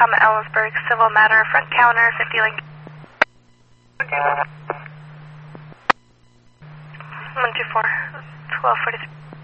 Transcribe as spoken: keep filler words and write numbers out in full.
comma Ellensburg, civil matter, front counter, fifty link. one two four, twelve forty-three.